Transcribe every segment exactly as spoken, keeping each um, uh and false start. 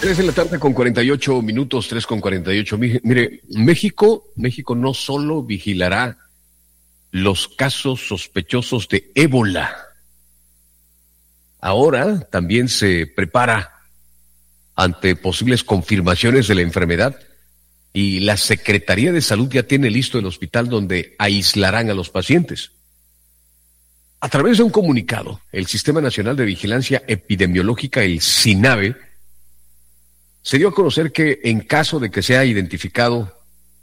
Tres de la tarde con cuarenta y ocho minutos, tres con cuarenta y ocho. Mire, México, México no solo vigilará los casos sospechosos de ébola, ahora también se prepara ante posibles confirmaciones de la enfermedad y la Secretaría de Salud ya tiene listo el hospital donde aislarán a los pacientes. A través de un comunicado, el Sistema Nacional de Vigilancia Epidemiológica, el SINAVE, se dio a conocer que en caso de que sea identificado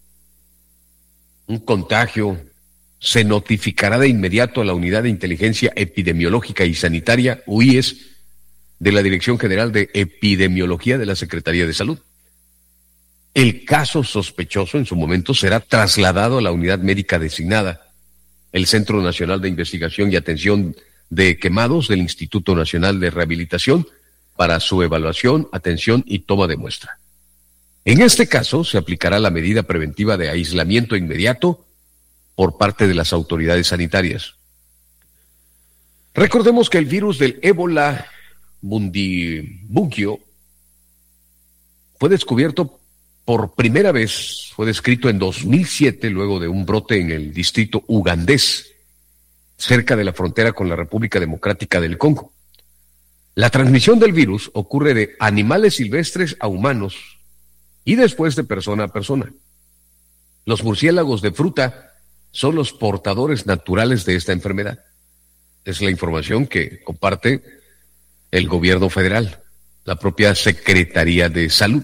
un contagio, se notificará de inmediato a la Unidad de Inteligencia Epidemiológica y Sanitaria, U I E S, de la Dirección General de Epidemiología de la Secretaría de Salud. El caso sospechoso en su momento será trasladado a la unidad médica designada, el Centro Nacional de Investigación y Atención de Quemados del Instituto Nacional de Rehabilitación, para su evaluación, atención y toma de muestra. En este caso, se aplicará la medida preventiva de aislamiento inmediato por parte de las autoridades sanitarias. Recordemos que el virus del ébola bundibugyo fue descubierto por primera vez, fue descrito en dos mil siete, luego de un brote en el distrito ugandés, cerca de la frontera con la República Democrática del Congo. La transmisión del virus ocurre de animales silvestres a humanos y después de persona a persona. Los murciélagos de fruta son los portadores naturales de esta enfermedad. Es la información que comparte el gobierno federal, la propia Secretaría de Salud.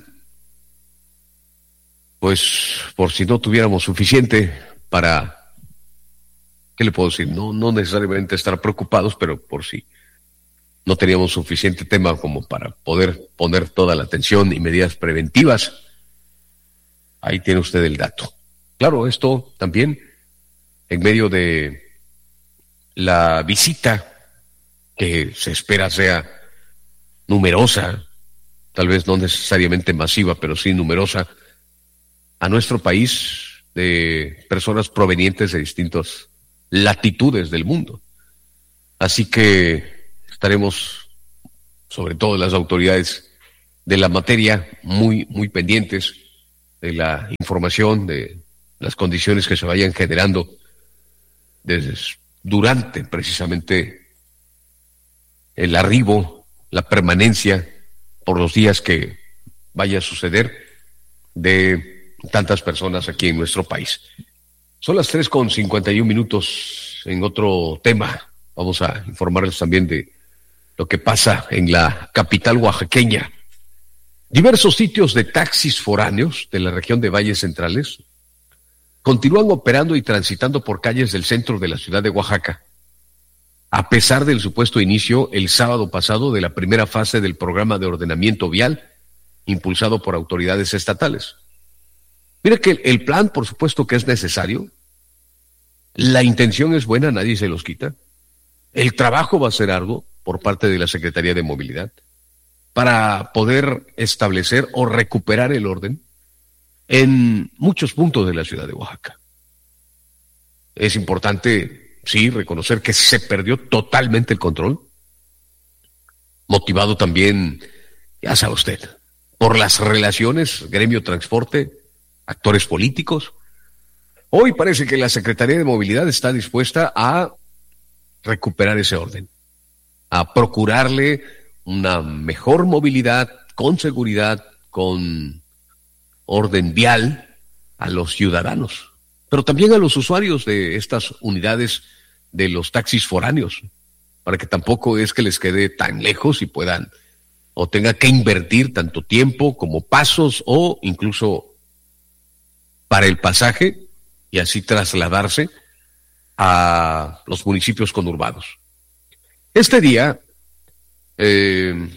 Pues por si no tuviéramos suficiente para, ¿qué le puedo decir? No, no necesariamente estar preocupados, pero por si no teníamos suficiente tema como para poder poner toda la atención y medidas preventivas, ahí tiene usted el dato. Claro, esto también en medio de la visita que se espera sea numerosa, tal vez no necesariamente masiva, pero sí numerosa, a nuestro país, de personas provenientes de distintas latitudes del mundo. Así que estaremos, sobre todo las autoridades de la materia, muy, muy pendientes de la información, de las condiciones que se vayan generando desde, durante precisamente el arribo, la permanencia por los días que vaya a suceder de tantas personas aquí en nuestro país. Son las tres con cincuenta y un minutos. En otro tema, vamos a informarles también de lo que pasa en la capital oaxaqueña. Diversos sitios de taxis foráneos de la región de Valles Centrales continúan operando y transitando por calles del centro de la ciudad de Oaxaca, a pesar del supuesto inicio el sábado pasado de la primera fase del programa de ordenamiento vial impulsado por autoridades estatales. Mira que el, el plan, por supuesto que es necesario, la intención es buena, nadie se los quita, el trabajo va a ser arduo por parte de la Secretaría de Movilidad para poder establecer o recuperar el orden en muchos puntos de la ciudad de Oaxaca. Es importante, sí, reconocer que se perdió totalmente el control, motivado también, ya sabe usted, por las relaciones gremio transporte, actores políticos. Hoy parece que la Secretaría de Movilidad está dispuesta a recuperar ese orden, a procurarle una mejor movilidad, con seguridad, con orden vial a los ciudadanos, pero también a los usuarios de estas unidades de los taxis foráneos, para que tampoco es que les quede tan lejos y puedan o tenga que invertir tanto tiempo como pasos o incluso para el pasaje y así trasladarse a los municipios conurbados. Este día eh,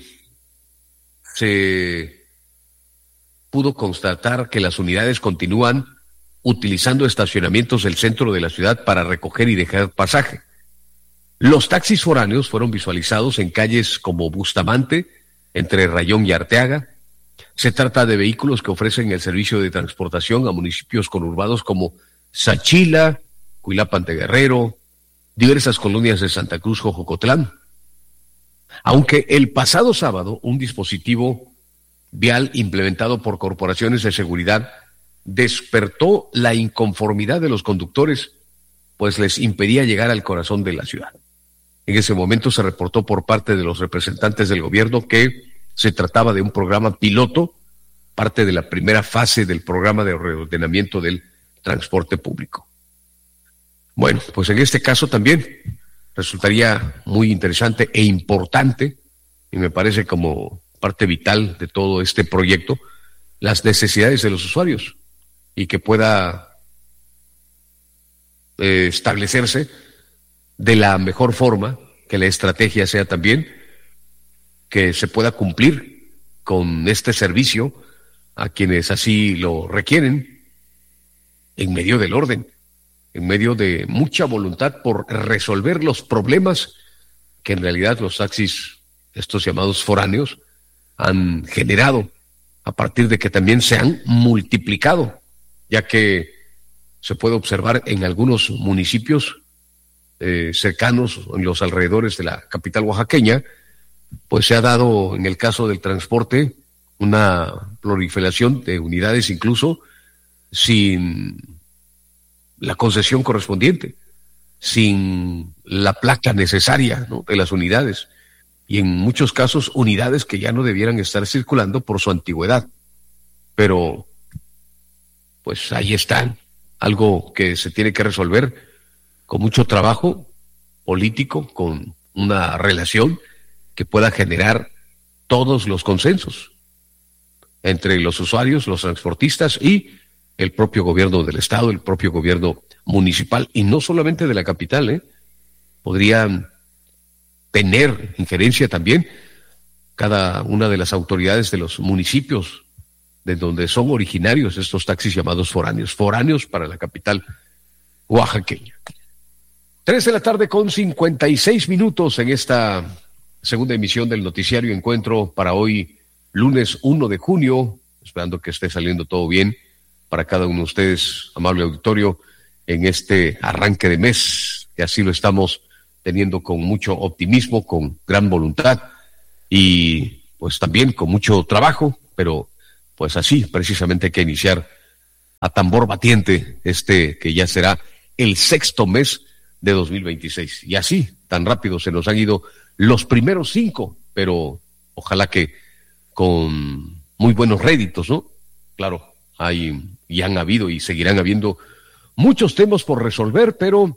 se pudo constatar que las unidades continúan utilizando estacionamientos del centro de la ciudad para recoger y dejar pasaje. Los taxis foráneos fueron visualizados en calles como Bustamante, entre Rayón y Arteaga. Se trata de vehículos que ofrecen el servicio de transportación a municipios conurbados como Sachila, Cuilapan de Guerrero, diversas colonias de Santa Cruz, Jojocotlán. Aunque el pasado sábado un dispositivo vial implementado por corporaciones de seguridad despertó la inconformidad de los conductores, pues les impedía llegar al corazón de la ciudad. En ese momento se reportó por parte de los representantes del gobierno que se trataba de un programa piloto, parte de la primera fase del programa de reordenamiento del transporte público. Bueno, pues en este caso también resultaría muy interesante e importante, y me parece como parte vital de todo este proyecto, las necesidades de los usuarios y que pueda eh, establecerse de la mejor forma, que la estrategia sea también que se pueda cumplir con este servicio a quienes así lo requieren, en medio del orden, en medio de mucha voluntad por resolver los problemas que en realidad los taxis, estos llamados foráneos, han generado a partir de que también se han multiplicado, ya que se puede observar en algunos municipios eh, cercanos, en los alrededores de la capital oaxaqueña, pues se ha dado en el caso del transporte una proliferación de unidades incluso sin la concesión correspondiente, sin la placa necesaria, ¿no?, de las unidades, y en muchos casos unidades que ya no debieran estar circulando por su antigüedad. Pero pues ahí están, algo que se tiene que resolver con mucho trabajo político, con una relación que pueda generar todos los consensos entre los usuarios, los transportistas y el propio gobierno del estado, el propio gobierno municipal, y no solamente de la capital, ¿eh? Podrían tener injerencia también cada una de las autoridades de los municipios de donde son originarios estos taxis llamados foráneos, foráneos para la capital oaxaqueña. Tres de la tarde con cincuenta y seis minutos en esta segunda emisión del Noticiario Encuentro para hoy, lunes uno de junio, esperando que esté saliendo todo bien para cada uno de ustedes, amable auditorio, en este arranque de mes, que así lo estamos teniendo con mucho optimismo, con gran voluntad y pues también con mucho trabajo, pero pues así precisamente hay que iniciar a tambor batiente este que ya será el sexto mes de dos mil veintiséis. Y así, tan rápido se nos han ido los primeros cinco, pero ojalá que con muy buenos réditos, ¿no? Claro, hay y han habido y seguirán habiendo muchos temas por resolver, pero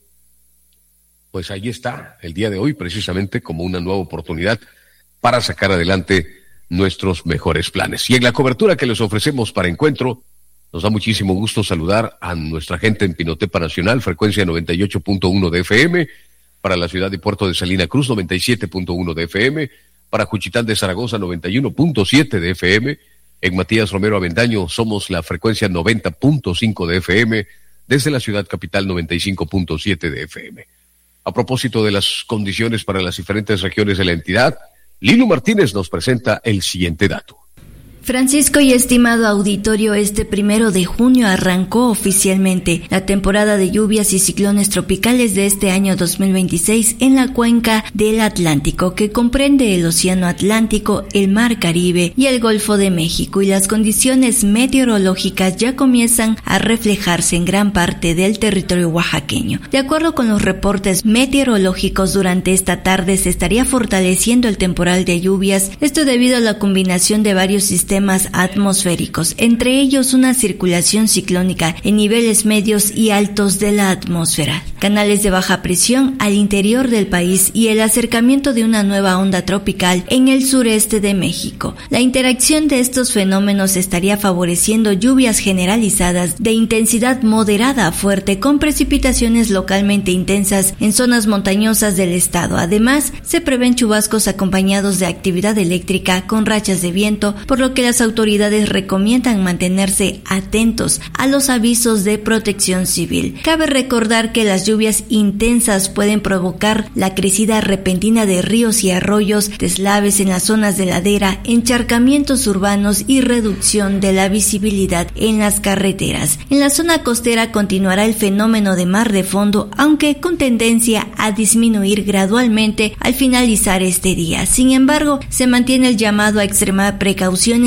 pues ahí está el día de hoy precisamente como una nueva oportunidad para sacar adelante nuestros mejores planes. Y en la cobertura que les ofrecemos para Encuentro, nos da muchísimo gusto saludar a nuestra gente en Pinotepa Nacional, frecuencia noventa y ocho punto uno de F M, para la ciudad de Puerto de Salina Cruz, noventa y siete punto uno de F M, para Juchitán de Zaragoza, noventa y uno punto siete de F M, en Matías Romero Avendaño somos la frecuencia noventa punto cinco de F M, desde la ciudad capital noventa y cinco punto siete de F M. A propósito de las condiciones para las diferentes regiones de la entidad, Lilo Martínez nos presenta el siguiente dato. Francisco y estimado auditorio, este primero de junio arrancó oficialmente la temporada de lluvias y ciclones tropicales de este año dos mil veintiséis en la cuenca del Atlántico, que comprende el Océano Atlántico, el Mar Caribe y el Golfo de México, y las condiciones meteorológicas ya comienzan a reflejarse en gran parte del territorio oaxaqueño. De acuerdo con los reportes meteorológicos, durante esta tarde se estaría fortaleciendo el temporal de lluvias, esto debido a la combinación de varios sistemas sistemas atmosféricos, entre ellos una circulación ciclónica en niveles medios y altos de la atmósfera, canales de baja presión al interior del país y el acercamiento de una nueva onda tropical en el sureste de México. La interacción de estos fenómenos estaría favoreciendo lluvias generalizadas de intensidad moderada a fuerte, con precipitaciones localmente intensas en zonas montañosas del estado. Además, se prevén chubascos acompañados de actividad eléctrica con rachas de viento, por lo que las autoridades recomiendan mantenerse atentos a los avisos de protección civil. Cabe recordar que las lluvias intensas pueden provocar la crecida repentina de ríos y arroyos, deslaves en las zonas de ladera, encharcamientos urbanos y reducción de la visibilidad en las carreteras. En la zona costera continuará el fenómeno de mar de fondo, aunque con tendencia a disminuir gradualmente al finalizar este día. Sin embargo, se mantiene el llamado a extremar precauciones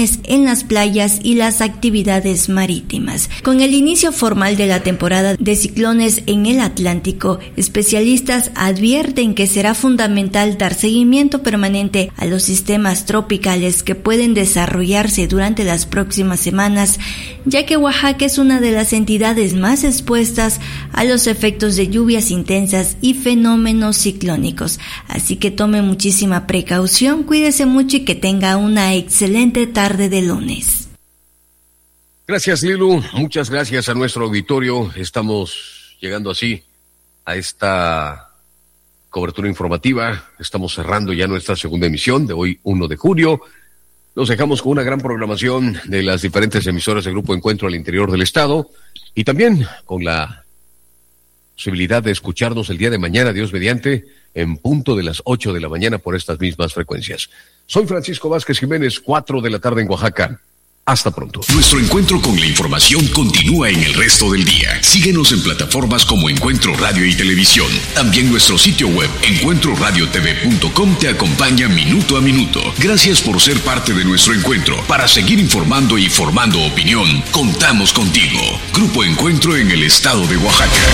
ciclones en las playas y las actividades marítimas. Con el inicio formal de la temporada de ciclones en el Atlántico, especialistas advierten que será fundamental dar seguimiento permanente a los sistemas tropicales que pueden desarrollarse durante las próximas semanas, ya que Oaxaca es una de las entidades más expuestas a los efectos de lluvias intensas y fenómenos ciclónicos. Así que tome muchísima precaución, cuídese mucho y que tenga una excelente tarde de lunes. Gracias, Lilu. Muchas gracias a nuestro auditorio. Estamos llegando así a esta cobertura informativa. Estamos cerrando ya nuestra segunda emisión de hoy, primero de julio. Nos dejamos con una gran programación de las diferentes emisoras del Grupo Encuentro al interior del estado y también con la posibilidad de escucharnos el día de mañana, Dios mediante, en punto de las ocho de la mañana por estas mismas frecuencias. Soy Francisco Vázquez Jiménez, cuatro de la tarde en Oaxaca. Hasta pronto. Nuestro encuentro con la información continúa en el resto del día. Síguenos en plataformas como Encuentro Radio y Televisión. También nuestro sitio web encuentro radio t v punto com te acompaña minuto a minuto. Gracias por ser parte de nuestro encuentro. Para seguir informando y formando opinión, contamos contigo. Grupo Encuentro en el estado de Oaxaca.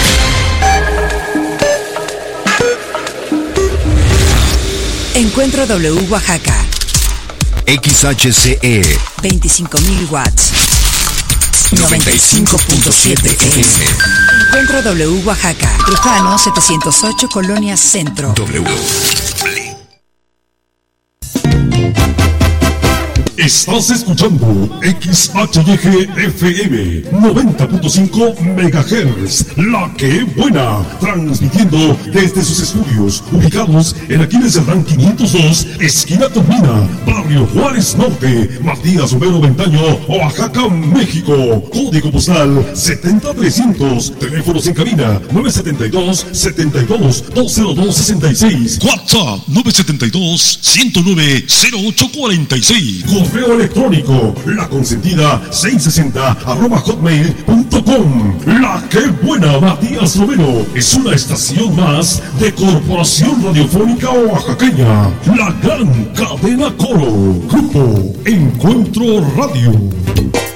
Encuentro W Oaxaca. X H C E veinticinco mil watts. noventa y cinco punto siete F M. Encuentro W Oaxaca. Trujano setecientos ocho, Colonia Centro. W. Estás escuchando X H Y G F M noventa punto cinco megahertz, La Que Buena, transmitiendo desde sus estudios ubicados en Aquiles Cerdán quinientos dos, esquina Tomina, Barrio Juárez Norte, Matías Romero Ventaño, Oaxaca, México. Código postal setenta mil trescientos. Teléfonos en cabina nueve siete dos, setenta y dos, dos cero dos sesenta y seis. WhatsApp nueve siete dos, ciento nueve, cero ocho cuarenta y seis. Correo electrónico La Consentida seiscientos sesenta arroba hotmail punto com. La Que Buena, Matías Romero, es una estación más de Corporación Radiofónica Oaxaqueña. La gran cadena Coro. Grupo Encuentro Radio.